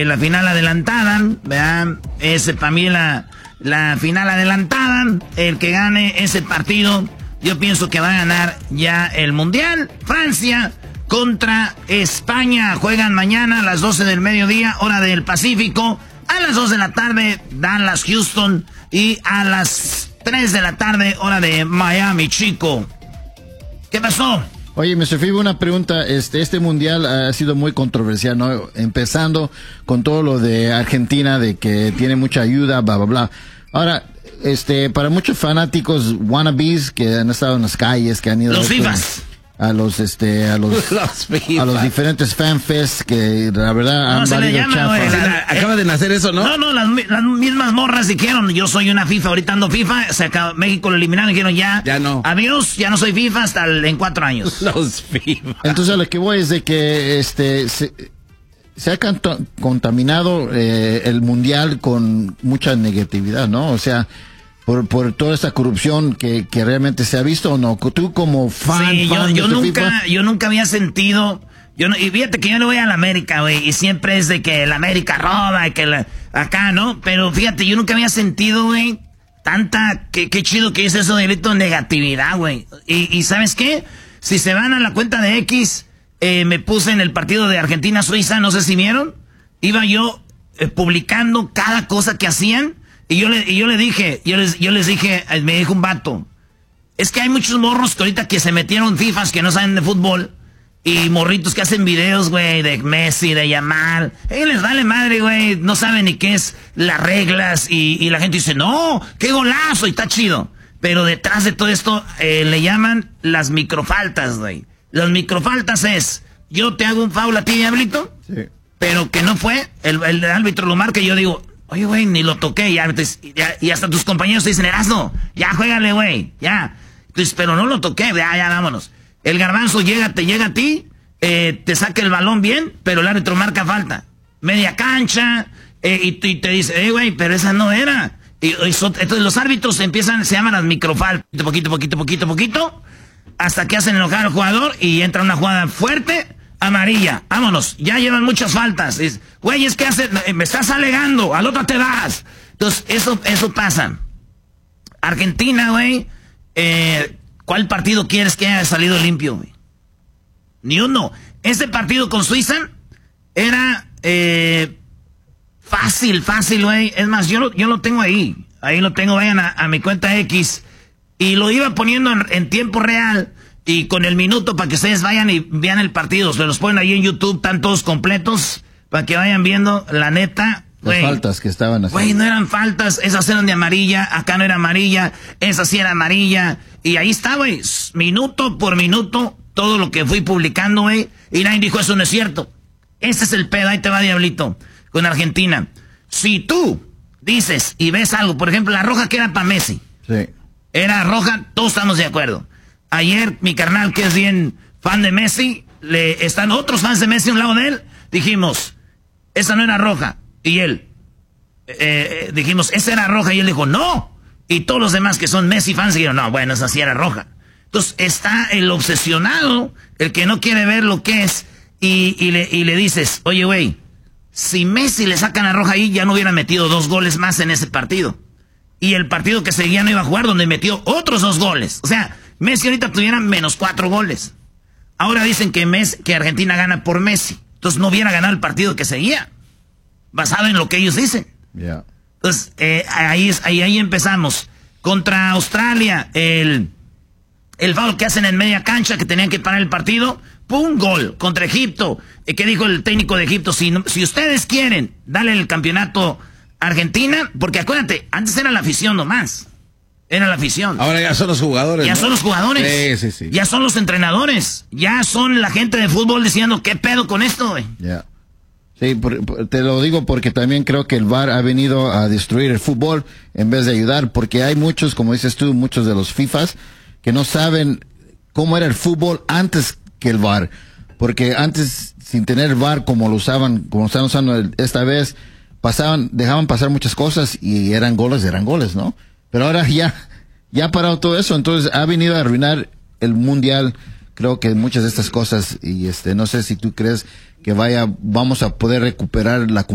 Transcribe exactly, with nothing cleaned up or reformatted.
La final adelantada, ¿verdad? Es para mí la, la final adelantada. El que gane ese partido, yo pienso que va a ganar ya el Mundial. Francia contra España. Juegan mañana a las doce del mediodía, hora del Pacífico. A las dos de la tarde, Dallas, Houston. Y a las tres de la tarde, hora de Miami, chico. ¿Qué pasó? Oye, mister Fibo, una pregunta. Este, este mundial ha sido muy controversial, ¿no? Empezando con todo lo de Argentina, de que tiene mucha ayuda, bla, bla, bla. Ahora, este, para muchos fanáticos wannabes que han estado en las calles, que han ido... Los FIFAs. A los, este, a los, los a los diferentes fanfests que la verdad no, han se le valido llama, güey, chafa. la- Acaba de nacer eso, ¿no? No, no, las, mi- las mismas morras dijeron, yo soy una FIFA, ahorita ando FIFA, se acabó, México lo eliminaron y dijeron ya, Ya no. adiós, ya no soy FIFA hasta el- en cuatro años. Los FIFA. Entonces, a lo que voy es de que este se, se ha canto- contaminado eh, el mundial con mucha negatividad, ¿no? O sea, por, por toda esta corrupción que, que realmente se ha visto, ¿o no? Tú como fan, Sí, yo, fan yo de este nunca, FIFA, yo nunca había sentido, yo no, y fíjate que yo le voy a la América, güey, y siempre es de que la América roba, y que la, acá, ¿no? Pero fíjate, yo nunca había sentido, güey, tanta, qué, qué chido que es eso de delito de negatividad, güey. Y, y ¿sabes qué? Si se van a la cuenta de X, eh, me puse en el partido de Argentina-Suiza, no sé si vieron, iba yo eh, publicando cada cosa que hacían, y yo le, y yo le dije, yo les, yo les dije, eh, me dijo un vato, es que hay muchos morros que ahorita que se metieron FIFAs que no saben de fútbol, y morritos que hacen videos, güey, de Messi, de Yamal. A ellos les vale madre, güey. No saben ni qué es las reglas. Y, y la gente dice, no, qué golazo, y está chido. Pero detrás de todo esto eh, le llaman las microfaltas, güey. Las microfaltas es, yo te hago un foul a ti, Diablito, sí. pero que no fue, el, el árbitro lo marca y yo digo, oye, güey, ni lo toqué. Ya, entonces, ya, y hasta tus compañeros te dicen, Erasno, ya juégale, güey, ya. Entonces, pero no lo toqué, ya, ya, vámonos. El garbanzo llega, te llega a ti, eh, te saca el balón bien, pero el árbitro marca falta. Media cancha, eh, y, y te dice, eh, güey, pero esa no era. Y, y so, entonces los árbitros empiezan, se llaman las microfaltas, poquito, poquito, poquito, poquito, hasta que hacen enojar al jugador y entra una jugada fuerte, amarilla. Vámonos, ya llevan muchas faltas. Es, güey, es que hace, me estás alegando, al otro te das. Entonces, eso, eso pasa. Argentina, güey, eh... ¿cuál partido quieres que haya salido limpio, güey? Ni uno. Ese partido con Suiza era eh, fácil, fácil, güey. Es más, yo lo, yo lo tengo ahí. Ahí lo tengo, vayan a, a mi cuenta X. Y lo iba poniendo en, en tiempo real y con el minuto para que ustedes vayan y vean el partido. Se los ponen ahí en YouTube, están todos completos para que vayan viendo la neta. Las Wey, faltas que estaban haciendo. Güey, no eran faltas, esas eran de amarilla, acá no era amarilla, esa sí era amarilla. Y ahí está, güey, minuto por minuto, todo lo que fui publicando, güey. Y nadie dijo, eso no es cierto. Ese es el pedo, ahí te va, Diablito, con Argentina. Si tú dices y ves algo, por ejemplo, la roja que era para Messi. Sí. Era roja, todos estamos de acuerdo. Ayer, mi carnal, que es bien fan de Messi, le están otros fans de Messi a un lado de él, dijimos, esa no era roja. Y él, eh, eh, dijimos, esa era roja. Y él dijo, no. Y todos los demás que son Messi fans dijeron, no, bueno, esa sí era roja. Entonces está el obsesionado, el que no quiere ver lo que es. Y, y, le, y le dices, oye, güey, si Messi le sacan la roja ahí, ya no hubiera metido dos goles más en ese partido. Y el partido que seguía no iba a jugar, donde metió otros dos goles. O sea, Messi ahorita tuviera menos cuatro goles. Ahora dicen que, Messi, que Argentina gana por Messi. Entonces no hubiera ganado el partido que seguía. Basado en lo que ellos dicen. Yeah. Entonces, eh, ahí, es, ahí, ahí empezamos. Contra Australia, el, el foul que hacen en media cancha, que tenían que parar el partido, ¡pum! Gol. Contra Egipto, eh, ¿qué dijo el técnico de Egipto? Si, si ustedes quieren darle el campeonato a Argentina, porque acuérdate, antes era la afición nomás. Era la afición. Ahora ya son los jugadores. Ya ¿no? son los jugadores. Sí, sí, sí. Ya son los entrenadores. Ya son la gente de fútbol diciendo, ¿qué pedo con esto, güey? Yeah. Sí, por, por, te lo digo porque también creo que el V A R ha venido a destruir el fútbol en vez de ayudar, porque hay muchos, como dices tú, muchos de los FIFAs que no saben cómo era el fútbol antes que el V A R, porque antes, sin tener el V A R como lo usaban, como lo están usando el, esta vez, pasaban, dejaban pasar muchas cosas y eran goles, eran goles, ¿no? Pero ahora ya, ya ha parado todo eso, entonces ha venido a arruinar el mundial. Creo que muchas de estas cosas, y este, no sé si tú crees que vaya, vamos a poder recuperar la